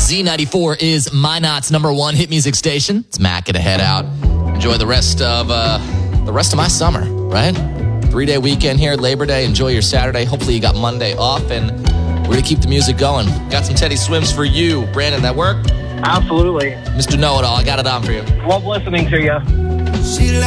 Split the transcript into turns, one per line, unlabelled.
Z94 is Minot's number one hit music station. It's Matt. Gonna head out. Enjoy the rest of my summer, right? 3-day weekend here, Labor Day. Enjoy your Saturday. Hopefully you got Monday off, and we're gonna keep the music going. Got some Teddy Swims for you. Brandon, that work?
Absolutely.
Mr. Know-It-All, I got it on for you.
Love listening to you.